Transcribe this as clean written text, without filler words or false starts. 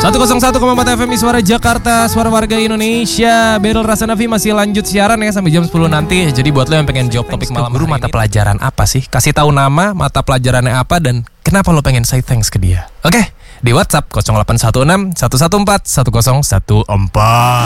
101,4 FM Suara Jakarta, suara warga Indonesia. Battle Rasa Nafi masih lanjut siaran ya sampai jam 10 nanti. Jadi buat lo yang pengen jawab topik malam guru mata pelajaran apa sih? Kasih tahu nama, mata pelajarannya apa, dan kenapa lo pengen say thanks ke dia. Oke, di WhatsApp 0816 114 1014.